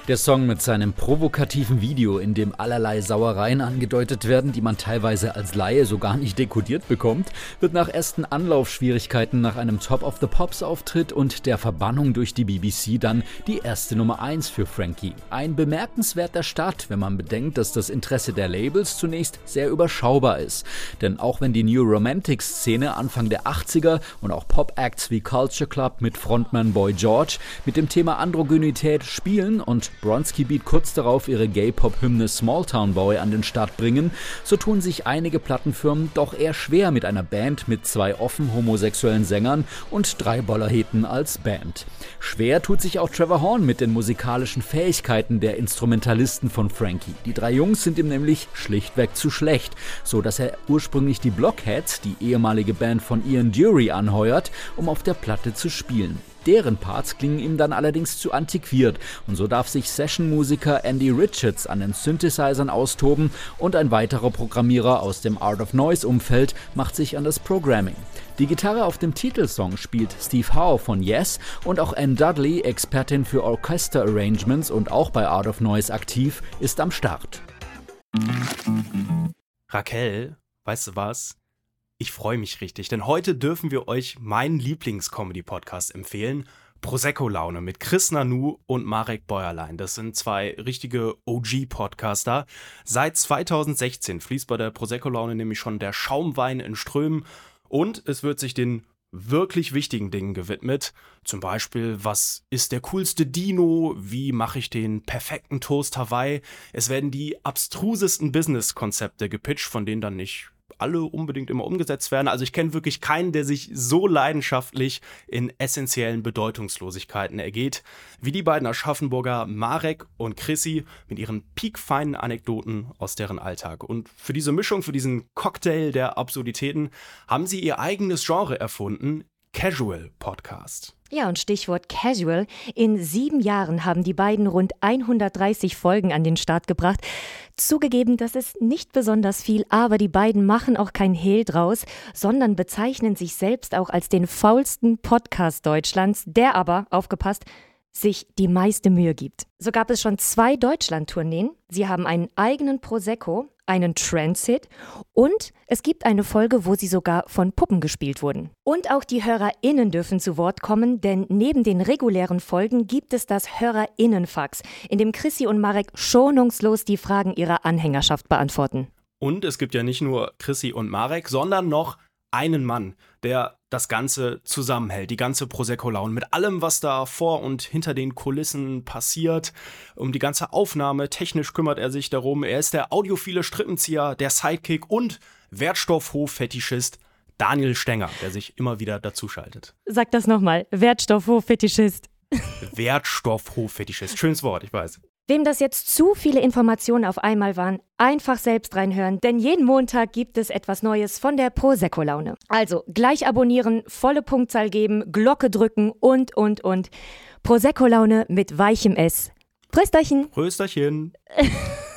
Der Song mit seinem provokativen Video, in dem allerlei Sauereien angedeutet werden, die man teilweise als Laie so gar nicht dekodiert bekommt, wird nach ersten Anlaufschwierigkeiten nach einem Top of the Pops-Auftritt und der Verbannung durch die BBC dann die erste Nummer 1 für Frankie. Ein bemerkenswerter Start, wenn man bedenkt, dass das Interesse der Labels zunächst sehr überschaubar ist. Denn auch wenn die New Romantic-Szene Anfang der 80er und auch Pop-Acts wie Culture Club mit Frontman Boy George mit dem Thema Androgynität spielen und Bronski Beat kurz darauf ihre Gay-Pop-Hymne Small Town Boy an den Start bringen, so tun sich einige Plattenfirmen doch eher schwer mit einer Band mit 2 offen homosexuellen Sängern und 3 Bollerheten als Band. Schwer tut sich auch Trevor Horn mit den musikalischen Fähigkeiten der Instrumentalisten von Frankie. Die 3 Jungs sind ihm nämlich schlichtweg zu schlecht, so dass er ursprünglich die Blockheads, die ehemalige Band von Ian Dury, anheuert, um auf der Platte zu spielen. Deren Parts klingen ihm dann allerdings zu antiquiert und so darf sich Session-Musiker Andy Richards an den Synthesizern austoben und ein weiterer Programmierer aus dem Art of Noise-Umfeld macht sich an das Programming. Die Gitarre auf dem Titelsong spielt Steve Howe von Yes und auch Ann Dudley, Expertin für Orchester-Arrangements und auch bei Art of Noise aktiv, ist am Start. Raquel, weißt du was? Ich freue mich richtig, denn heute dürfen wir euch meinen Lieblings-Comedy-Podcast empfehlen, Prosecco-Laune mit Chris Nanu und Marek Bäuerlein. Das sind 2 richtige OG-Podcaster. Seit 2016 fließt bei der Prosecco-Laune nämlich schon der Schaumwein in Strömen und es wird sich den wirklich wichtigen Dingen gewidmet. Zum Beispiel, was ist der coolste Dino? Wie mache ich den perfekten Toast Hawaii? Es werden die abstrusesten Business-Konzepte gepitcht, von denen dann nicht alle unbedingt immer umgesetzt werden. Also ich kenne wirklich keinen, der sich so leidenschaftlich in essentiellen Bedeutungslosigkeiten ergeht, wie die beiden Aschaffenburger Marek und Chrissy mit ihren piekfeinen Anekdoten aus deren Alltag. Und für diese Mischung, für diesen Cocktail der Absurditäten, haben sie ihr eigenes Genre erfunden, Casual Podcast. Ja, und Stichwort Casual. In 7 Jahren haben die beiden rund 130 Folgen an den Start gebracht. Zugegeben, das ist nicht besonders viel, aber die beiden machen auch kein Hehl draus, sondern bezeichnen sich selbst auch als den faulsten Podcast Deutschlands, der aber, aufgepasst, sich die meiste Mühe gibt. So gab es schon 2 Deutschland-Tourneen. Sie haben einen eigenen Prosecco, einen Transit und es gibt eine Folge, wo sie sogar von Puppen gespielt wurden. Und auch die HörerInnen dürfen zu Wort kommen, denn neben den regulären Folgen gibt es das HörerInnen-Fax, in dem Chrissy und Marek schonungslos die Fragen ihrer Anhängerschaft beantworten. Und es gibt ja nicht nur Chrissy und Marek, sondern noch einen Mann, der das Ganze zusammenhält, die ganze Prosecco-Laune mit allem, was da vor und hinter den Kulissen passiert. Um die ganze Aufnahme, technisch kümmert er sich darum. Er ist der audiophile Strippenzieher, der Sidekick und Wertstoffhof-Fetischist Daniel Stenger, der sich immer wieder dazuschaltet. Sag das nochmal, Wertstoffhof-Fetischist. Wertstoffhof-Fetischist, schönes Wort, ich weiß. Wem das jetzt zu viele Informationen auf einmal waren, einfach selbst reinhören, denn jeden Montag gibt es etwas Neues von der Prosecco-Laune. Also gleich abonnieren, volle Punktzahl geben, Glocke drücken und. Prosecco-Laune mit weichem S. Prösterchen! Prösterchen!